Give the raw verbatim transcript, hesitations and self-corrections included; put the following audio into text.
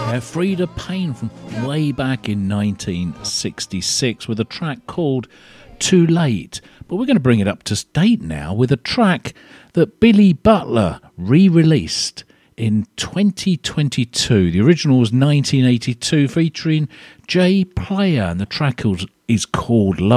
there, Freda Payne from way back in nineteen sixty-six with a track called Too Late. But we're going to bring it up to date now with a track that Billy Butler re-released in twenty twenty-two. The original was nineteen eighty-two, featuring Jay Player, and the track is called Love.